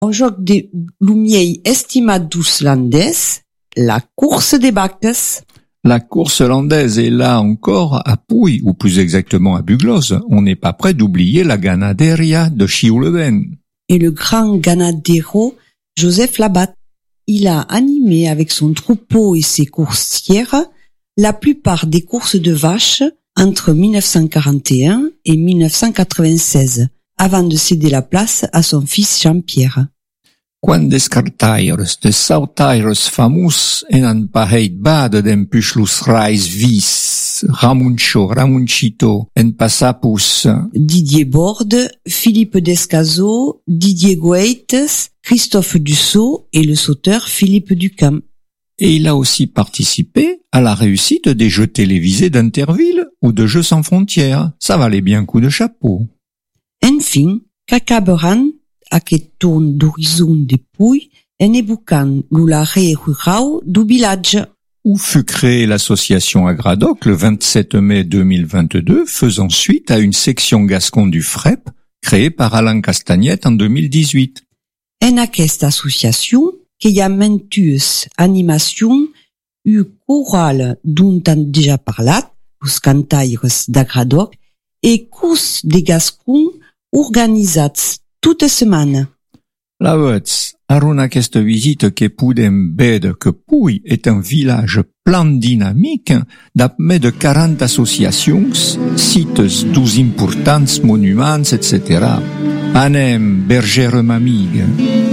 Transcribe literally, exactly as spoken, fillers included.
Un joc de lumiei estimadus landes, la course des bacs. La course landaise est là encore à Pouille, ou plus exactement à Bugloz. On n'est pas près d'oublier la ganaderia de Chiouleven. Et le grand ganadero Joseph Labatte. Il a animé avec son troupeau et ses coursières la plupart des courses de vaches entre mille neuf cent quarante et un et mille neuf cent quatre-vingt-seize, avant de céder la place à son fils Jean-Pierre. Quan descartaires de sautaires famus en an paheit bad d'empuchlus rais vis, Ramuncho, Ramunchito, en passapus. Didier Borde, Philippe Descazeaux, Didier Goeites, Christophe Dussault et le sauteur Philippe Ducamp. Et il a aussi participé à la réussite des jeux télévisés d'Interville ou de Jeux sans frontières. Ça valait bien un coup de chapeau. Enfin, Cacaberan, aquest tourne d'horizon de Pouille, en ébucan l'oularé rurau du village. Où fut créée l'association Agradoc le vingt-sept mai deux mille vingt-deux, faisant suite à une section gascon du F R E P, créée par Alain Castagnette en deux mille dix-huit. En aquesta association, que hi ha mentues animacions, u choral dont han déjà parlat, els cantaires d'Agradoc, et curs de gascon organitzats tota setmana. La veutz, arun aquesta visite que podem veure que Pouille est un village plan dynamique d'ap més de quaranta associacions, sites d'ús importants monuments, et cetera. Anem, bergère m'amiga.